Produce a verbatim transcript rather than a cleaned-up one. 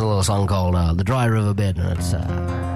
little song called uh, The Dry River Bed, and it's uh,